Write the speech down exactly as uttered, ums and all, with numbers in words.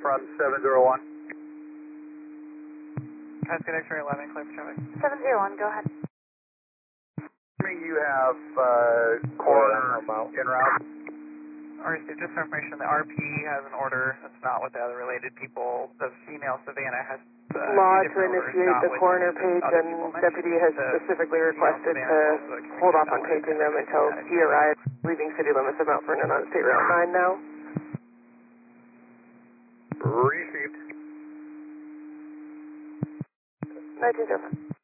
from seven zero one. Cascade X-ray eleven, clear for traffic. seven zero one, go ahead. You have uh, coroner en route. R C, just for information, the R P has an order that's not with the other related people. The female Savannah has uh, law two to different orders, initiate not the with coroner page, other and people deputy mentioned. has The specifically female requested to Savannah is also a hold off communication on not paging them with until that he arrives, leaving city limits of Mount Vernon on State Route nine now. Received. nineteen seven.